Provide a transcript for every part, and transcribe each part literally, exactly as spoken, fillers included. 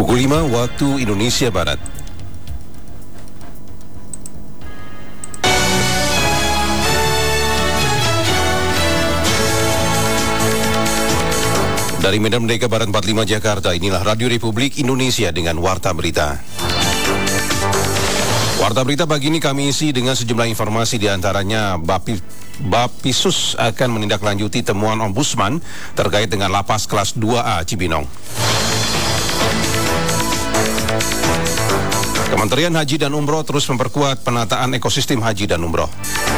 Pukul lima waktu Indonesia Barat. Dari Medan Merdeka Barat empat puluh lima Jakarta, inilah Radio Republik Indonesia dengan Warta Berita. Warta Berita pagi ini kami isi dengan sejumlah informasi, diantaranya Bapi, Bapisus akan menindaklanjuti temuan Ombudsman terkait dengan lapas kelas dua A Cibinong. Kementerian Haji dan Umroh terus memperkuat penataan ekosistem haji dan umroh.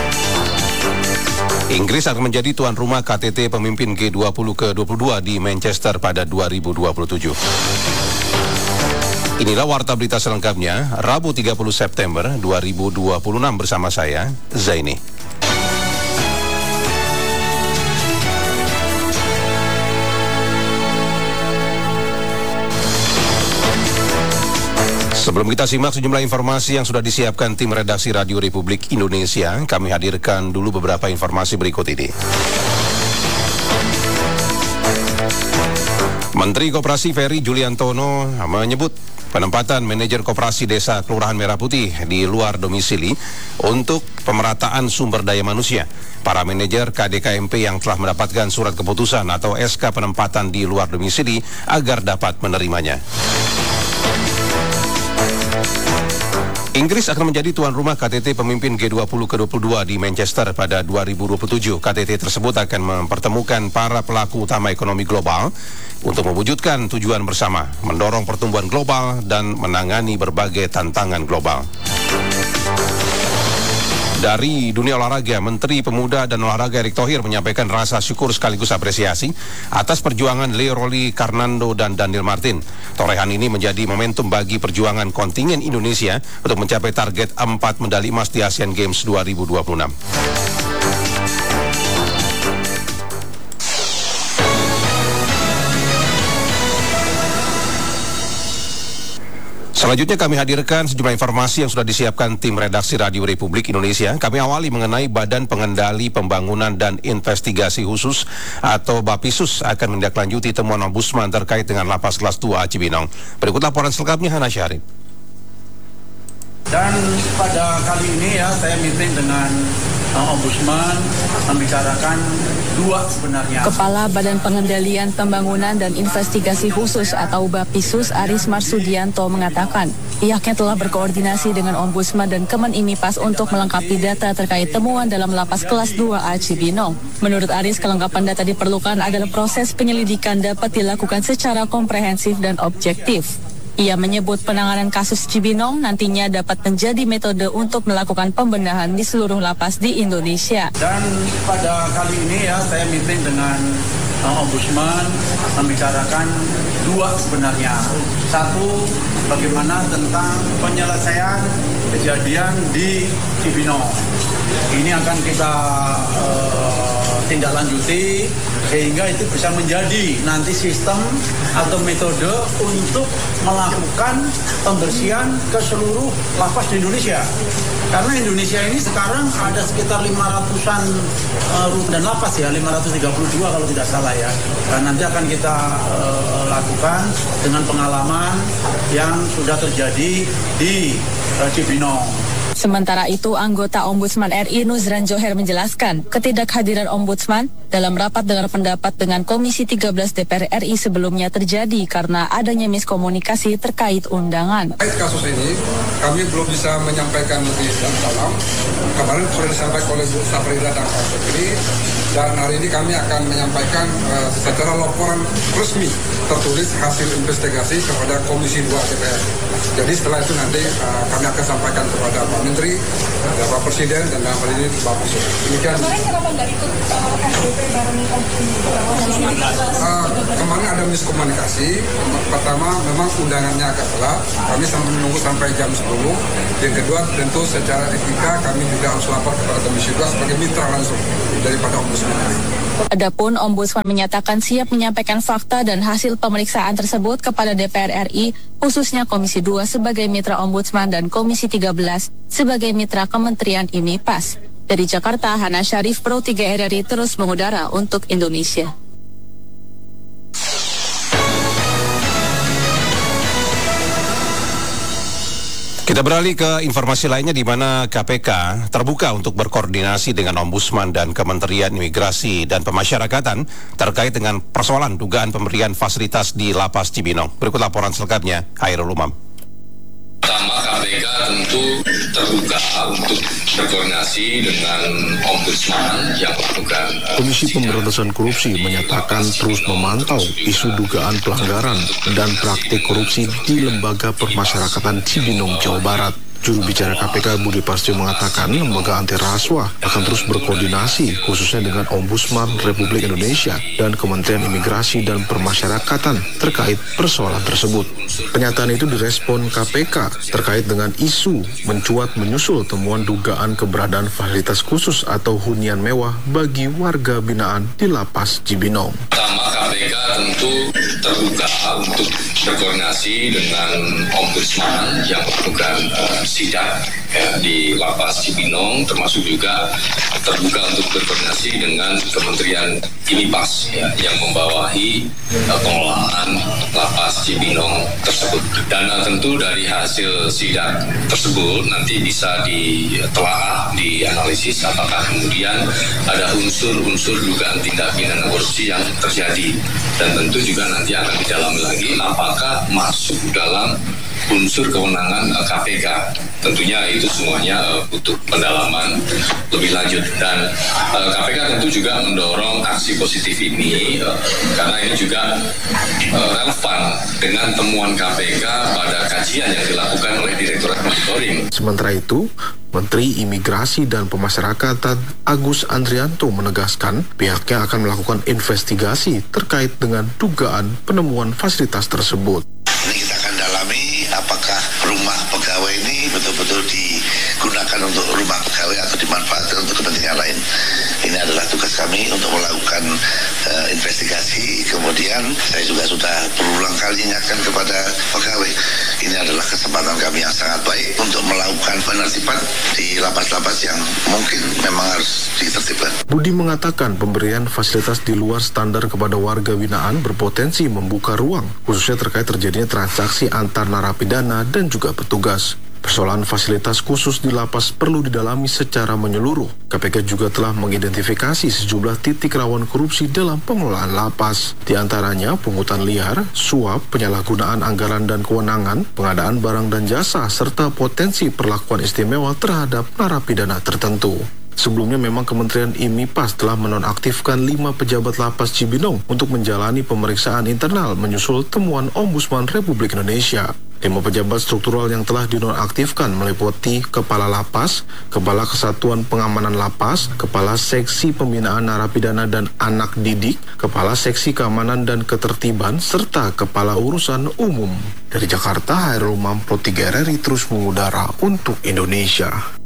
Inggris akan menjadi tuan rumah K T T pemimpin G dua puluh ke dua puluh dua di Manchester pada dua ribu dua puluh tujuh. Inilah Warta Berita selengkapnya, Rabu tiga puluh September dua ribu dua puluh enam bersama saya, Zaini. Sebelum kita simak sejumlah informasi yang sudah disiapkan tim redaksi Radio Republik Indonesia, kami hadirkan dulu beberapa informasi berikut ini. Menteri Koperasi Ferry Juliantono menyebut penempatan manajer koperasi desa Kelurahan Merah Putih di luar domisili untuk pemerataan sumber daya manusia. Para manajer K D K M P yang telah mendapatkan surat keputusan atau S K penempatan di luar domisili agar dapat menerimanya. Inggris akan menjadi tuan rumah K T T pemimpin G dua puluh ke dua puluh dua di Manchester pada dua ribu dua puluh tujuh. K T T tersebut akan mempertemukan para pelaku utama ekonomi global untuk mewujudkan tujuan bersama, mendorong pertumbuhan global dan menangani berbagai tantangan global. Dari dunia olahraga, Menteri Pemuda dan Olahraga Erick Thohir menyampaikan rasa syukur sekaligus apresiasi atas perjuangan Leo Roli Karnando dan Daniel Martin. Torehan ini menjadi momentum bagi perjuangan kontingen Indonesia untuk mencapai target empat medali emas di Asian Games dua ribu dua puluh enam. Selanjutnya kami hadirkan sejumlah informasi yang sudah disiapkan tim redaksi Radio Republik Indonesia. Kami awali mengenai Badan Pengendali Pembangunan dan Investigasi Khusus atau Bapisus akan menindaklanjuti temuan Ombudsman terkait dengan lapas kelas dua Cibinong. Berikut laporan selengkapnya Hana Syarif. Dan pada kali ini ya saya meeting dengan uh, Ombudsman membicarakan dua sebenarnya. Kepala Badan Pengendalian Pembangunan dan Investigasi Khusus atau Bapisus Aris Marsudianto mengatakan pihaknya telah berkoordinasi dengan Ombudsman dan Kemenimipas untuk melengkapi data terkait temuan dalam lapas kelas dua A Cibinong. Menurut Aris, kelengkapan data diperlukan agar proses penyelidikan dapat dilakukan secara komprehensif dan objektif. Ia menyebut penanganan kasus Cibinong nantinya dapat menjadi metode untuk melakukan pembenahan di seluruh lapas di Indonesia. Dan pada kali ini ya saya meeting dengan uh, Ombudsman membicarakan dua sebenarnya. Satu, bagaimana tentang penyelesaian kejadian di Cibinong. Ini akan kita uh, tindak lanjuti sehingga itu bisa menjadi nanti sistem atau metode untuk melakukan pembersihan ke seluruh lapas di Indonesia. Karena Indonesia ini sekarang ada sekitar lima ratusan uh, rumah dan lapas ya, lima ratus tiga puluh dua kalau tidak salah ya. Dan nanti akan kita uh, lakukan dengan pengalaman yang sudah terjadi di uh, Cibinong. Sementara itu, anggota Ombudsman R I Nuzran Joher menjelaskan ketidakhadiran Ombudsman dalam rapat dengar pendapat dengan Komisi tiga belas D P R R I sebelumnya terjadi karena adanya miskomunikasi terkait undangan. Terkait kasus ini, kami belum bisa menyampaikan lebih dalam. Kemarin sudah disampaikan oleh Bu Saprida dan Pak Sekri, dan hari ini kami akan menyampaikan uh, secara laporan resmi tertulis hasil investigasi kepada Komisi dua D P R. Jadi setelah itu nanti uh, kami akan sampaikan kepada Pak Menteri, Bapak Presiden, dan dalam hal ini Bapak Presiden. Demikian. Kemarin kenapa nggak ikut S D P bareng uh, Kemarin ada miskomunikasi. Pertama, memang undangannya agak telat. Kami sampai menunggu sampai jam sepuluh. Yang kedua, tentu secara etika kami juga harus lapor kepada Komisi dua sebagai mitra langsung daripada Ombudsman. Adapun Ombudsman menyatakan siap menyampaikan fakta dan hasil pemeriksaan tersebut kepada D P R R I, khususnya Komisi dua sebagai mitra Ombudsman dan Komisi tiga belas sebagai mitra Kementerian Imipas. Dari Jakarta, Hana Syarif, Pro tiga R R I terus mengudara untuk Indonesia. Kita beralih ke informasi lainnya di mana K P K terbuka untuk berkoordinasi dengan Ombudsman dan Kementerian Imigrasi dan Pemasyarakatan terkait dengan persoalan dugaan pemberian fasilitas di Lapas Cibinong. Berikut laporan selengkapnya, Hairul Umam. Pertama, K P K tentu terbuka untuk berkoordinasi dengan Ombudsman yang melakukan uh, Komisi Pemberantasan Korupsi menyatakan terus memantau isu dugaan pelanggaran dan praktik korupsi di Lembaga Permasyarakatan Cibinong, Jawa Barat. Juru bicara K P K Budi Prasetyo mengatakan lembaga anti rasuah akan terus berkoordinasi khususnya dengan Ombudsman Republik Indonesia dan Kementerian Imigrasi dan Pemasyarakatan terkait persoalan tersebut. Pernyataan itu direspon K P K terkait dengan isu mencuat menyusul temuan dugaan keberadaan fasilitas khusus atau hunian mewah bagi warga binaan di Lapas Cibinong. Pertama, K P K tentu terbuka untuk berkoordinasi dengan Ombudsman yang melakukan uh, sidak ya, di Lapas Cibinong, termasuk juga terbuka untuk berkoordinasi dengan Kementerian Imipas ya, yang membawahi uh, pengelolaan Lapas Cibinong tersebut. Dan uh, tentu dari hasil sidak tersebut nanti bisa ditelaah, dianalisis apakah kemudian ada unsur-unsur dugaan tindak pidana korupsi yang terjadi. Dan tentu juga nanti akan didalami lagi apakah masuk dalam unsur kewenangan uh, K P K. Tentunya itu semuanya uh, butuh pendalaman lebih lanjut. Dan uh, K P K tentu juga mendorong aksi positif ini uh, karena ini juga uh, relevan dengan temuan K P K pada kajian yang dilakukan oleh Direktorat Monitoring. Sementara itu, Menteri Imigrasi dan Pemasyarakatan Agus Andrianto menegaskan pihaknya akan melakukan investigasi terkait dengan dugaan penemuan fasilitas tersebut. Ini kita akan dalami apakah rumah pegawai ini betul-betul digunakan untuk rumah pegawai atau dimanfaatkan untuk kepentingan lain. Ini adalah tugas kami untuk melakukan uh, investigasi. Kemudian saya juga sudah berulang kali ingatkan kepada pegawai. Ini adalah kesempatan kami yang sangat baik untuk melakukan penertiban di lapas-lapas yang mungkin memang harus ditertibkan. Budi mengatakan pemberian fasilitas di luar standar kepada warga binaan berpotensi membuka ruang, khususnya terkait terjadinya transaksi antar narapidana dan juga petugas. Persoalan fasilitas khusus di lapas perlu didalami secara menyeluruh. K P K juga telah mengidentifikasi sejumlah titik rawan korupsi dalam pengelolaan lapas. Di antaranya pungutan liar, suap, penyalahgunaan anggaran dan kewenangan, pengadaan barang dan jasa, serta potensi perlakuan istimewa terhadap narapidana tertentu. Sebelumnya memang Kementerian Imipas telah menonaktifkan lima pejabat Lapas Cibinong untuk menjalani pemeriksaan internal menyusul temuan Ombudsman Republik Indonesia. Lima pejabat struktural yang telah dinonaktifkan meliputi Kepala Lapas, Kepala Kesatuan Pengamanan Lapas, Kepala Seksi Pembinaan Narapidana dan Anak Didik, Kepala Seksi Keamanan dan Ketertiban, serta Kepala Urusan Umum. Dari Jakarta, Hairul Umam, Pro tiga R R I terus mengudara untuk Indonesia.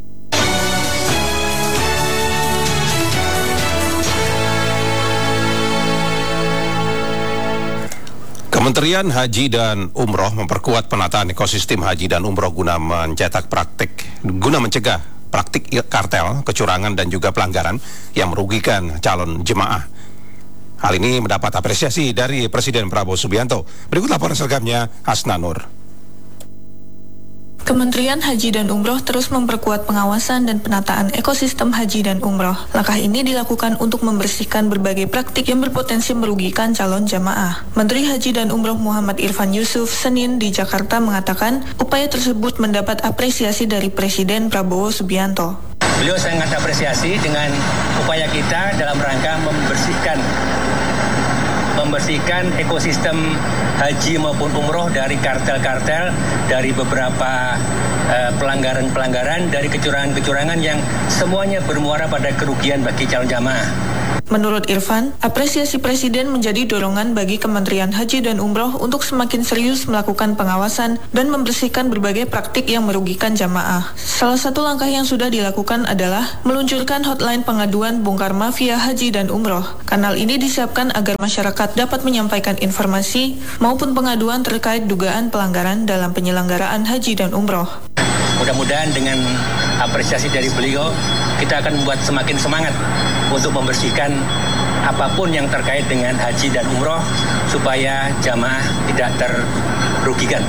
Kementerian Haji dan Umroh memperkuat penataan ekosistem haji dan umroh guna mencetak praktik, guna mencegah praktik kartel, kecurangan dan juga pelanggaran yang merugikan calon jemaah. Hal ini mendapat apresiasi dari Presiden Prabowo Subianto. Berikut laporan selengkapnya, Hasna Nur. Kementerian Haji dan Umroh terus memperkuat pengawasan dan penataan ekosistem haji dan umroh. Langkah ini dilakukan untuk membersihkan berbagai praktik yang berpotensi merugikan calon jamaah. Menteri Haji dan Umroh Muhammad Irfan Yusuf Senin di Jakarta mengatakan upaya tersebut mendapat apresiasi dari Presiden Prabowo Subianto. Beliau sangat apresiasi dengan upaya kita dalam rangka membersihkan membersihkan ekosistem haji maupun umroh dari kartel-kartel, dari beberapa uh, pelanggaran-pelanggaran, dari kecurangan-kecurangan yang semuanya bermuara pada kerugian bagi calon jamaah. Menurut Irfan, apresiasi Presiden menjadi dorongan bagi Kementerian Haji dan Umroh untuk semakin serius melakukan pengawasan dan membersihkan berbagai praktik yang merugikan jamaah. Salah satu langkah yang sudah dilakukan adalah meluncurkan hotline pengaduan bongkar mafia haji dan umroh. Kanal ini disiapkan agar masyarakat dapat menyampaikan informasi maupun pengaduan terkait dugaan pelanggaran dalam penyelenggaraan haji dan umroh. Mudah-mudahan dengan apresiasi dari beliau, kita akan membuat semakin semangat untuk membersihkan apapun yang terkait dengan haji dan umroh supaya jamaah tidak terrugikan.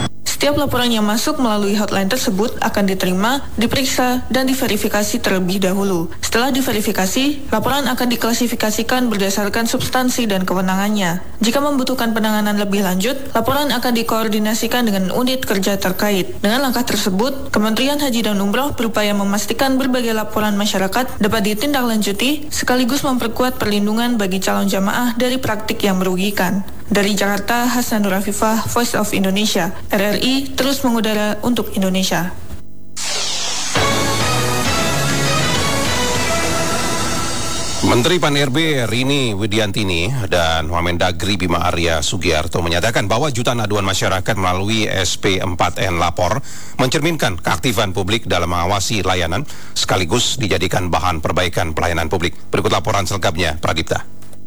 Setiap laporan yang masuk melalui hotline tersebut akan diterima, diperiksa, dan diverifikasi terlebih dahulu. Setelah diverifikasi, laporan akan diklasifikasikan berdasarkan substansi dan kewenangannya. Jika membutuhkan penanganan lebih lanjut, laporan akan dikoordinasikan dengan unit kerja terkait. Dengan langkah tersebut, Kementerian Haji dan Umroh berupaya memastikan berbagai laporan masyarakat dapat ditindaklanjuti, sekaligus memperkuat perlindungan bagi calon jamaah dari praktik yang merugikan. Dari Jakarta, Hasan Nur Afifah, Voice of Indonesia. R R I terus mengudara untuk Indonesia. Menteri Pan R B Rini Widiantini dan Wamendagri Bima Arya Sugiarto menyatakan bahwa jutaan aduan masyarakat melalui S P empat N Lapor mencerminkan keaktifan publik dalam mengawasi layanan sekaligus dijadikan bahan perbaikan pelayanan publik. Berikut laporan selengkapnya, Pradipta.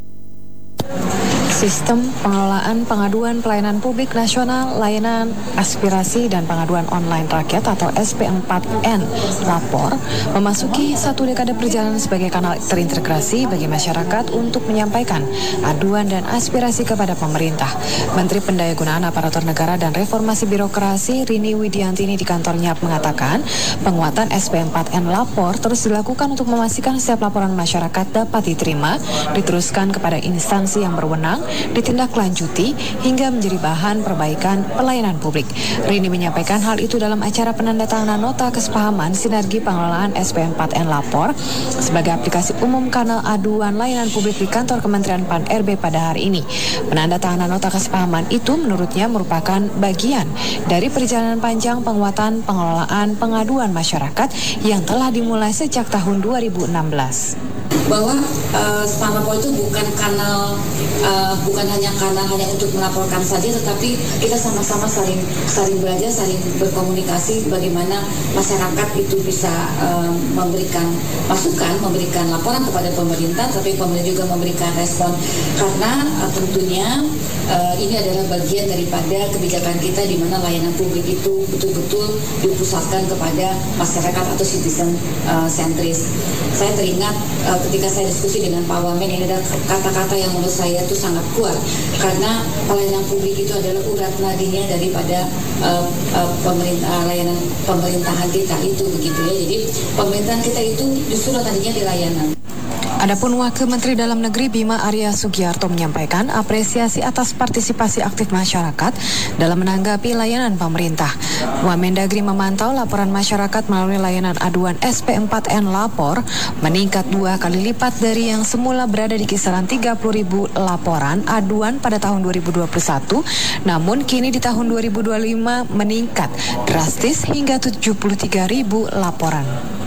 Sistem Pengelolaan Pengaduan Pelayanan Publik Nasional Layanan Aspirasi dan Pengaduan Online Rakyat atau S P empat N Lapor memasuki satu dekade perjalanan sebagai kanal terintegrasi bagi masyarakat untuk menyampaikan aduan dan aspirasi kepada pemerintah. Menteri Pendayagunaan Aparatur Negara dan Reformasi Birokrasi Rini Widiantini di kantornya mengatakan penguatan S P empat N Lapor terus dilakukan untuk memastikan setiap laporan masyarakat dapat diterima, diteruskan kepada instansi yang berwenang, ditindaklanjuti hingga menjadi bahan perbaikan pelayanan publik. Rini menyampaikan hal itu dalam acara penandatanganan nota kesepahaman sinergi pengelolaan S P empat N Lapor sebagai aplikasi umum kanal aduan layanan publik di kantor Kementerian Pan R B pada hari ini. Penandatanganan nota kesepahaman itu menurutnya merupakan bagian dari perjalanan panjang penguatan pengelolaan pengaduan masyarakat yang telah dimulai sejak tahun dua ribu enam belas. Bahwa uh, Span Lapor itu bukan kanal, uh, bukan hanya kanal hanya untuk melaporkan saja, tetapi kita sama-sama saling saling belajar, saling berkomunikasi bagaimana masyarakat itu bisa uh, memberikan masukan, memberikan laporan kepada pemerintah, tapi pemerintah juga memberikan respon karena uh, tentunya uh, ini adalah bagian daripada kebijakan kita di mana layanan publik itu betul-betul dipusatkan kepada masyarakat atau citizen uh, sentris. Saya teringat uh, ketika saya diskusi dengan Pak Wamen, ini ada kata-kata yang menurut saya itu sangat kuat karena pelayanan publik itu adalah urat nadinya daripada uh, uh, pemerintah layanan pemerintahan kita itu begitu ya. Jadi pemerintahan kita itu justru tadinya di layanan. Adapun Wakil Menteri Dalam Negeri Bima Arya Sugiarto menyampaikan apresiasi atas partisipasi aktif masyarakat dalam menanggapi layanan pemerintah. Wamendagri memantau laporan masyarakat melalui layanan aduan S P empat N Lapor meningkat dua kali lipat dari yang semula berada di kisaran tiga puluh ribu laporan aduan pada tahun dua ribu dua puluh satu, namun kini di tahun dua ribu dua puluh lima meningkat drastis hingga tujuh puluh tiga ribu laporan.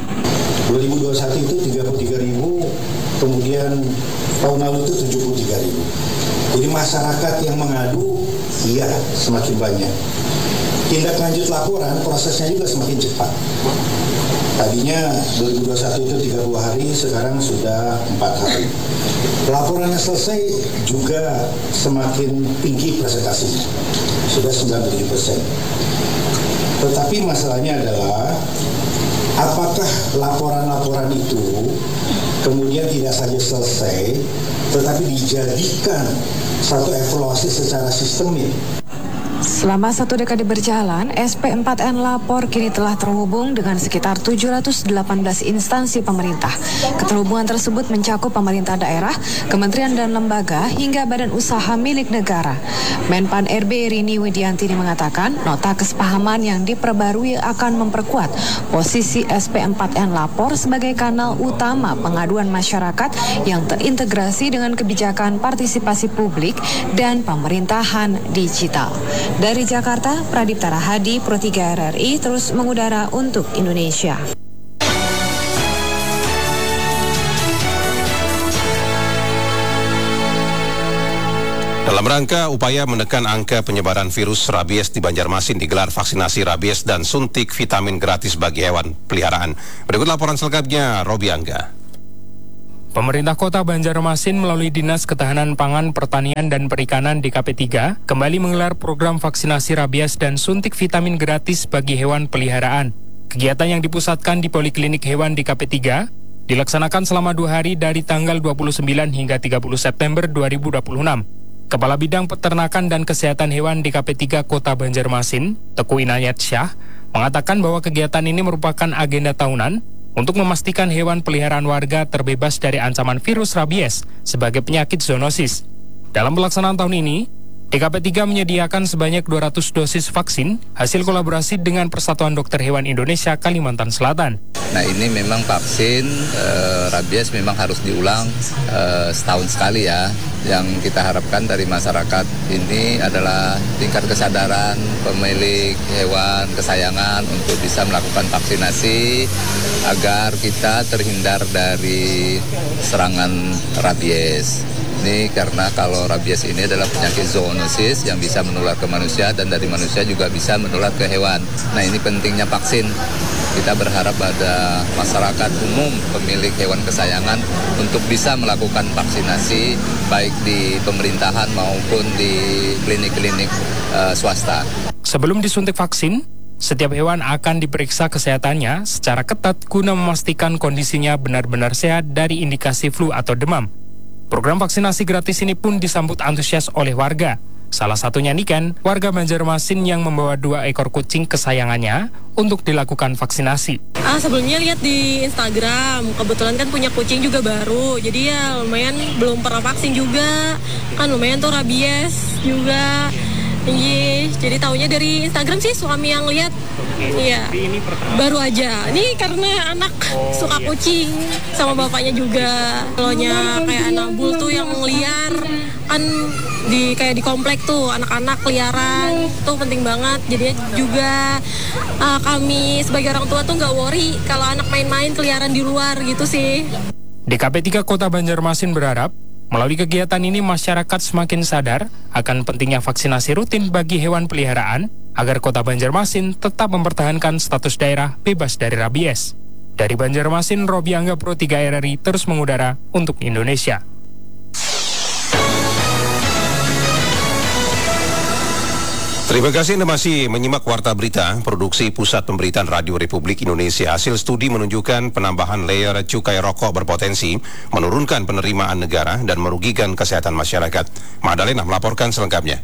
dua ribu dua puluh satu itu tiga puluh tiga ribu, kemudian tahun lalu itu tujuh puluh tiga ribu. Jadi masyarakat yang mengadu, iya semakin banyak. Tindak lanjut laporan, prosesnya juga semakin cepat. Tadinya dua ribu dua puluh satu itu tiga puluh hari, sekarang sudah empat hari. Laporannya selesai juga semakin tinggi presentasinya, sudah sembilan puluh tujuh persen. Tetapi masalahnya adalah apakah laporan-laporan itu kemudian tidak saja selesai, tetapi dijadikan satu evaluasi secara sistemik. Selama satu dekade berjalan, S P empat N Lapor kini telah terhubung dengan sekitar tujuh ratus delapan belas instansi pemerintah. Keterhubungan tersebut mencakup pemerintah daerah, kementerian dan lembaga, hingga badan usaha milik negara. Menpan R B Rini Widiantini mengatakan, nota kesepahaman yang diperbarui akan memperkuat posisi S P empat N Lapor sebagai kanal utama pengaduan masyarakat yang terintegrasi dengan kebijakan partisipasi publik dan pemerintahan digital. Dari Jakarta, Pradipta Rahadi, Pro tiga R R I terus mengudara untuk Indonesia. Dalam rangka upaya menekan angka penyebaran virus rabies di Banjarmasin digelar vaksinasi rabies dan suntik vitamin gratis bagi hewan peliharaan. Berikut laporan selengkapnya, Robi Angga. Pemerintah Kota Banjarmasin melalui Dinas Ketahanan Pangan, Pertanian, dan Perikanan D K P tiga kembali menggelar program vaksinasi rabies dan suntik vitamin gratis bagi hewan peliharaan. Kegiatan yang dipusatkan di Poliklinik Hewan D K P tiga dilaksanakan selama dua hari dari tanggal dua puluh sembilan hingga tiga puluh September dua ribu dua puluh enam. Kepala Bidang Peternakan dan Kesehatan Hewan di K P tiga Kota Banjarmasin, Teguh Inayat Syah, mengatakan bahwa kegiatan ini merupakan agenda tahunan untuk memastikan hewan peliharaan warga terbebas dari ancaman virus rabies sebagai penyakit zoonosis. Dalam pelaksanaan tahun ini, D K P tiga menyediakan sebanyak dua ratus dosis vaksin hasil kolaborasi dengan Persatuan Dokter Hewan Indonesia Kalimantan Selatan. Nah, ini memang vaksin e, rabies memang harus diulang e, setahun sekali ya. Yang kita harapkan dari masyarakat ini adalah tingkat kesadaran pemilik hewan kesayangan untuk bisa melakukan vaksinasi agar kita terhindar dari serangan rabies. Ini karena kalau rabies ini adalah penyakit zoonosis yang bisa menular ke manusia dan dari manusia juga bisa menular ke hewan. Nah, ini pentingnya vaksin. Kita berharap pada masyarakat umum pemilik hewan kesayangan untuk bisa melakukan vaksinasi baik di pemerintahan maupun di klinik-klinik uh, swasta. Sebelum disuntik vaksin, setiap hewan akan diperiksa kesehatannya secara ketat guna memastikan kondisinya benar-benar sehat dari indikasi flu atau demam. Program vaksinasi gratis ini pun disambut antusias oleh warga. Salah satunya Niken, warga Banjarmasin yang membawa dua ekor kucing kesayangannya untuk dilakukan vaksinasi. Ah, sebelumnya lihat di Instagram, kebetulan kan punya kucing juga baru, jadi ya lumayan belum pernah vaksin juga, kan lumayan tuh rabies juga. Iya, jadi taunya dari Instagram sih, suami yang lihat. Iya, baru aja. Ini karena anak oh, suka iya. kucing sama bapaknya juga. Kalaunya kayak anak bul tuh yang liar, kan di kayak di komplek tuh anak-anak liaran tuh penting banget. Jadi juga uh, kami sebagai orang tua tuh nggak worry kalau anak main-main keliaran di luar gitu sih. D K P tiga Kota Banjarmasin berharap melalui kegiatan ini masyarakat semakin sadar akan pentingnya vaksinasi rutin bagi hewan peliharaan agar Kota Banjarmasin tetap mempertahankan status daerah bebas dari rabies. Dari Banjarmasin, Robi Angga Pro tiga R R I terus mengudara untuk Indonesia. Terima kasih Anda masih menyimak Warta Berita, produksi Pusat Pemberitaan Radio Republik Indonesia. Hasil studi menunjukkan penambahan layer cukai rokok berpotensi menurunkan penerimaan negara dan merugikan kesehatan masyarakat. Madalena melaporkan selengkapnya.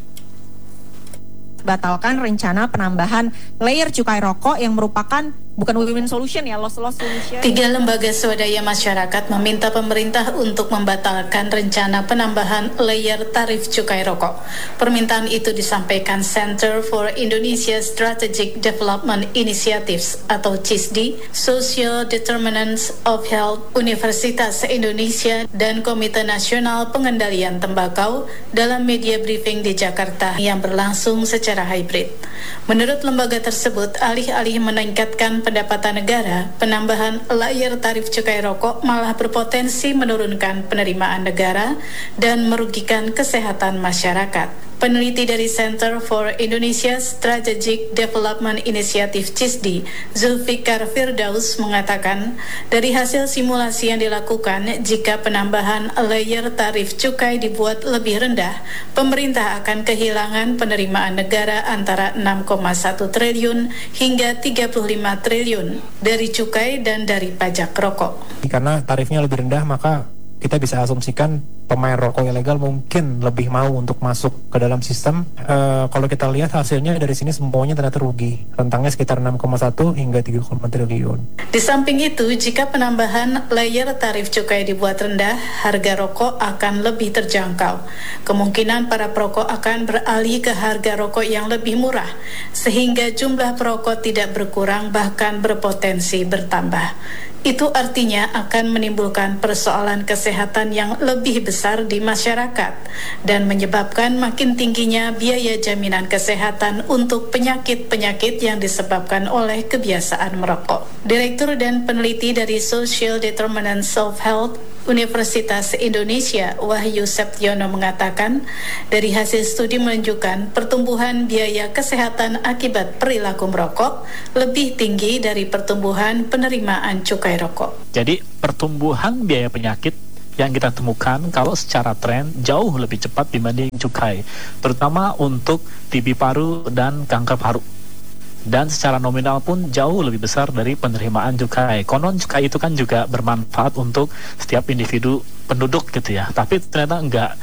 Batalkan rencana penambahan layer cukai rokok yang merupakan bukan win-win solution ya, loss-loss solution. Tiga lembaga swadaya masyarakat meminta pemerintah untuk membatalkan rencana penambahan layer tarif cukai rokok. Permintaan itu disampaikan Center for Indonesia Strategic Development Initiatives atau C I S D, Social Determinants of Health, Universitas Indonesia, dan Komite Nasional Pengendalian Tembakau dalam media briefing di Jakarta yang berlangsung secara hybrid. Menurut lembaga tersebut, alih-alih meningkatkan pendapatan negara, penambahan layer tarif cukai rokok malah berpotensi menurunkan penerimaan negara dan merugikan kesehatan masyarakat. Peneliti dari Center for Indonesia Strategic Development Initiative C I S D, Zulfikar Firdaus, mengatakan dari hasil simulasi yang dilakukan, jika penambahan layer tarif cukai dibuat lebih rendah, pemerintah akan kehilangan penerimaan negara antara enam koma satu triliun hingga tiga puluh lima triliun dari cukai dan dari pajak rokok. Karena tarifnya lebih rendah, maka kita bisa asumsikan pemain rokok ilegal mungkin lebih mau untuk masuk ke dalam sistem. E, kalau kita lihat hasilnya dari sini semuanya ternyata rugi. Rentangnya sekitar enam koma satu hingga tiga koma triliun. Di samping itu, jika penambahan layer tarif cukai dibuat rendah, harga rokok akan lebih terjangkau. Kemungkinan para perokok akan beralih ke harga rokok yang lebih murah, sehingga jumlah perokok tidak berkurang, bahkan berpotensi bertambah. Itu artinya akan menimbulkan persoalan kesehatan yang lebih besar di masyarakat dan menyebabkan makin tingginya biaya jaminan kesehatan untuk penyakit-penyakit yang disebabkan oleh kebiasaan merokok. Direktur dan peneliti dari Social Determinants of Health Universitas Indonesia, Wahyu Septiono, mengatakan dari hasil studi menunjukkan pertumbuhan biaya kesehatan akibat perilaku merokok lebih tinggi dari pertumbuhan penerimaan cukai rokok. Jadi pertumbuhan biaya penyakit yang kita temukan kalau secara tren jauh lebih cepat dibanding cukai, terutama untuk T B paru dan kanker paru. Dan secara nominal pun jauh lebih besar dari penerimaan cukai. Konon cukai itu kan juga bermanfaat untuk setiap individu penduduk gitu ya, tapi ternyata enggak.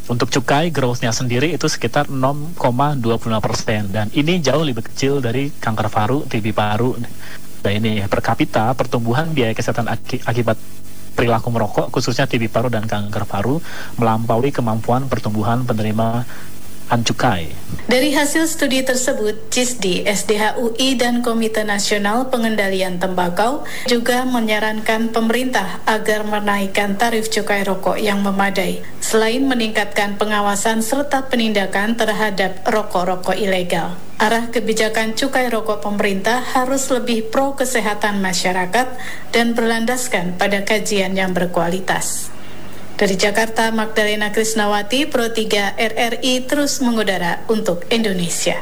Untuk cukai growth-nya sendiri itu sekitar nol koma dua puluh lima persen dan ini jauh lebih kecil dari kanker paru, T B paru. Nah ini per kapita pertumbuhan biaya kesehatan aki- akibat perilaku merokok khususnya T B paru dan kanker paru melampaui kemampuan pertumbuhan penerima cukai. Dari hasil studi tersebut, C I S D, S D H U I, dan Komite Nasional Pengendalian Tembakau juga menyarankan pemerintah agar menaikkan tarif cukai rokok yang memadai, selain meningkatkan pengawasan serta penindakan terhadap rokok-rokok ilegal. Arah kebijakan cukai rokok pemerintah harus lebih pro kesehatan masyarakat dan berlandaskan pada kajian yang berkualitas. Dari Jakarta, Magdalena Krisnawati, Pro tiga R R I terus mengudara untuk Indonesia.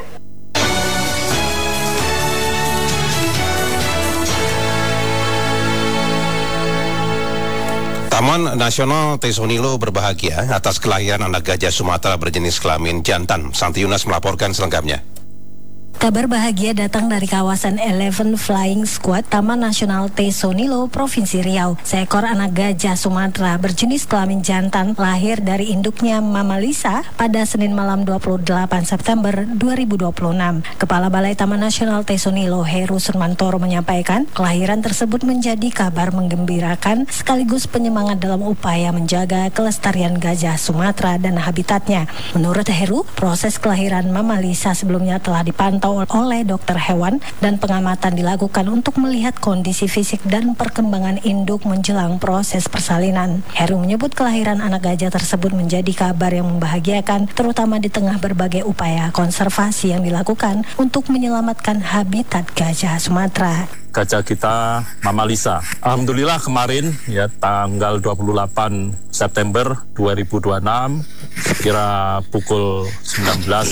Taman Nasional Tesonilo berbahagia atas kelahiran anak gajah Sumatera berjenis kelamin jantan. Santi Yunas melaporkan selengkapnya. Kabar bahagia datang dari kawasan Eleven Flying Squad Taman Nasional Tesonilo, Provinsi Riau. Seekor anak gajah Sumatera berjenis kelamin jantan lahir dari induknya Mama Lisa pada Senin malam dua puluh delapan September dua ribu dua puluh enam. Kepala Balai Taman Nasional Tesonilo, Heru Surmantoro, menyampaikan kelahiran tersebut menjadi kabar menggembirakan sekaligus penyemangat dalam upaya menjaga kelestarian gajah Sumatera dan habitatnya. Menurut Heru, proses kelahiran Mama Lisa sebelumnya telah dipantau oleh dokter hewan dan pengamatan dilakukan untuk melihat kondisi fisik dan perkembangan induk menjelang proses persalinan. Heru menyebut kelahiran anak gajah tersebut menjadi kabar yang membahagiakan, terutama di tengah berbagai upaya konservasi yang dilakukan untuk menyelamatkan habitat gajah Sumatera. Gajah kita Mama Lisa. Alhamdulillah kemarin ya tanggal dua puluh delapan September dua ribu dua puluh enam kira pukul sembilan belas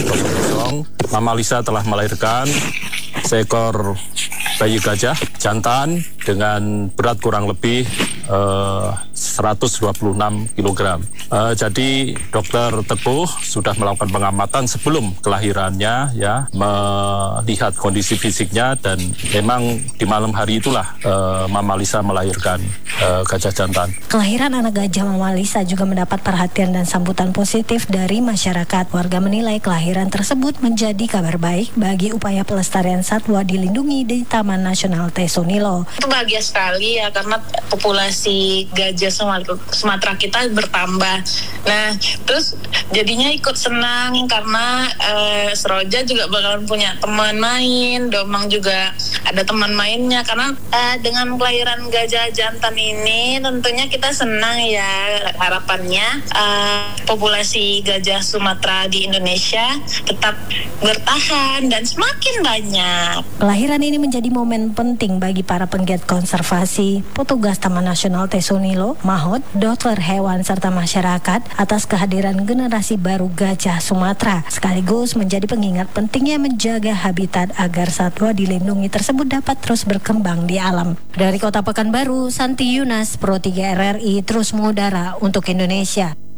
Mama Lisa telah melahirkan seekor bayi gajah jantan dengan berat kurang lebih uh, seratus dua puluh enam kilogram. Uh, jadi dokter Teguh sudah melakukan pengamatan sebelum kelahirannya ya, melihat kondisi fisiknya dan memang di malam hari itulah uh, Mama Lisa melahirkan uh, gajah jantan. Kelahiran anak gajah Mama Lisa juga mendapat perhatian dan sambutan positif dari masyarakat. Warga menilai kelahiran tersebut menjadi kabar baik bagi upaya pelestarian satwa dilindungi di Taman Nasional Tesonilo. Itu bahagia sekali ya karena populasi gajah Sumatera kita bertambah. Nah, terus jadinya ikut senang karena uh, Seroja juga bakalan punya teman main, Domang juga ada teman mainnya karena uh, dengan kelahiran gajah jantan ini tentunya kita senang ya, harapannya uh, populasi gajah Sumatera di Indonesia tetap bertahan dan semakin banyak. Kelahiran ini menjadi momen penting bagi para penggiat konservasi, petugas Taman Nasional Tesonilo, Mahot, dokter hewan serta masyarakat atas kehadiran generasi baru gajah Sumatera, sekaligus menjadi pengingat pentingnya menjaga habitat agar satwa dilindungi tersebut dapat terus berkembang di alam. Dari Kota Pekanbaru, Santi Yunas, Pro tiga R R I terus mengudara untuk Indonesia.